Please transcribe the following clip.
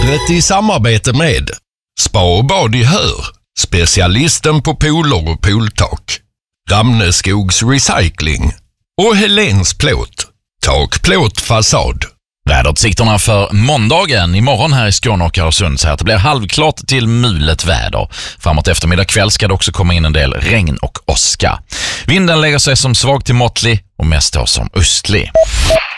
Programmet i samarbete med Spa och bad i Hör, specialisten på pooler och pooltak, Ramneskogs Recycling och Helens Plåt, takplåt fasad. Väderutsikterna för måndagen imorgon här i Skåne och Öresund säger att det blir halvklart till mulet väder. Framåt eftermiddag kväll ska det också komma in en del regn och åska. Vinden lägger sig som svag till måttlig och mest då som östlig.